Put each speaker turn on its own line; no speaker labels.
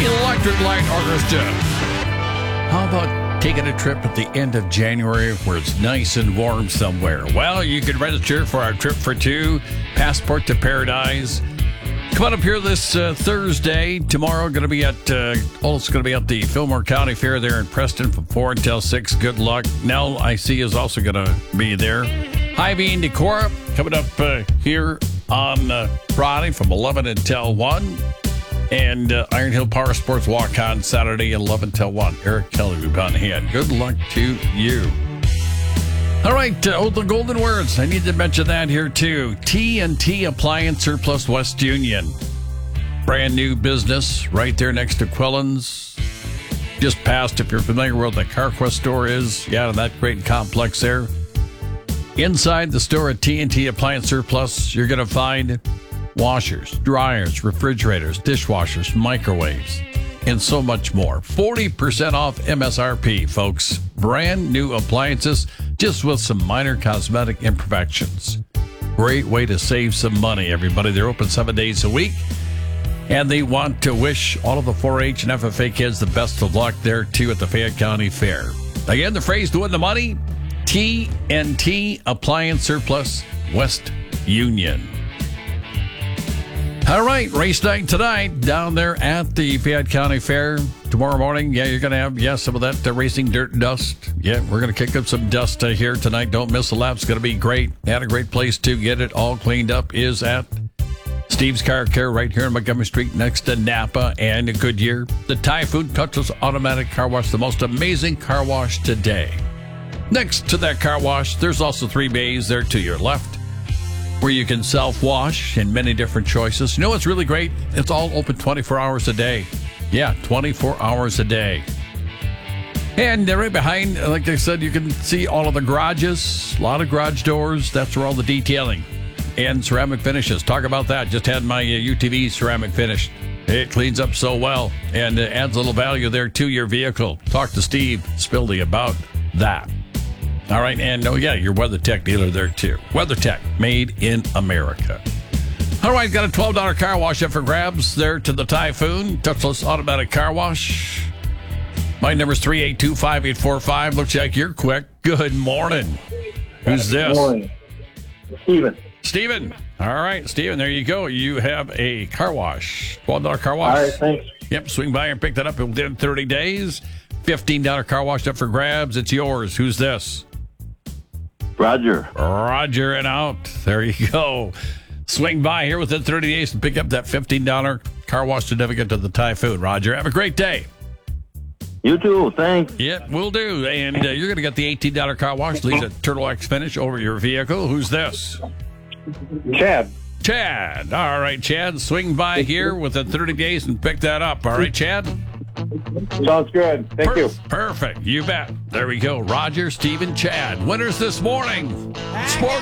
Electric Light Orchestra. How about taking a trip at the end of January where it's nice and warm somewhere? Well, you can register for our trip for two, Passport to Paradise. Come on up here this Thursday. Tomorrow, going to be at it's going to be at the Fillmore County Fair there in Preston from 4 until 6. Good luck. Nell, I see, is also going to be there. Hy-Vee and Decora coming up here on Friday from 11 until 1. And Iron Hill Power Sports Walk on Saturday, 11 till 1. Eric Kelly will be on hand. Good luck to you. All right, the golden words. I need to mention that here, too. T&T Appliance Surplus West Union. Brand new business right there next to Quillen's. Just past, if you're familiar with where the CarQuest store is. Yeah, that great complex there. Inside the store at T&T Appliance Surplus, you're going to find washers, dryers, refrigerators, dishwashers, microwaves, and so much more. 40% off MSRP, folks. Brand new appliances, just with some minor cosmetic imperfections. Great way to save some money, everybody. They're open 7 days a week, and they want to wish all of the 4-H and FFA kids the best of luck there, too, at the Fayette County Fair. Again, the phrase to win the money, T&T Appliance Surplus West Union. All right, race night tonight down there at the Fayette County Fair. Tomorrow morning, yeah, you're going to have, some of that racing dirt and dust. Yeah, we're going to kick up some dust here tonight. Don't miss a lap. It's going to be great. And a great place to get it all cleaned up is at Steve's Car Care right here on Montgomery Street next to Napa and Goodyear. The Typhoon Touchless Automatic Car Wash, the most amazing car wash today. Next to that car wash, there's also 3 bays there to your left, where you can self-wash in many different choices. You know what's really great? It's all open 24 hours a day. Yeah, 24 hours a day. And right behind, like I said, you can see all of the garages, a lot of garage doors. That's where all the detailing and ceramic finishes. Talk about that. Just had my UTV ceramic finished. It cleans up so well and adds a little value there to your vehicle. Talk to Steve Spildy about that. All right, and your WeatherTech dealer there, too. WeatherTech, made in America. All right, got a $12 car wash up for grabs there to the Typhoon. Touchless automatic car wash. My number's 382-5845. Looks like you're quick. Good morning. Who's this?
Good morning. Steven.
Steven. All right, Steven, there you go. You have a car wash. $12 car wash.
All right, thanks.
Yep, swing by and pick that up within 30 days. $15 car wash up for grabs. It's yours. Who's this? Roger and out. There you go. Swing by here within 30 days and pick up that $15 car wash certificate to the Typhoon. Roger, have a great day.
You too. Thanks.
Yeah, will do. And you're going to get the $18 car wash. Leaves a Turtle X finish over your vehicle. Who's this?
Chad.
All right, Chad. Swing by here within 30 days and pick that up. All right, Chad?
Sounds good. Thank you.
Perfect. You bet. There we go. Roger, Steve, and Chad. Winners this morning. Sports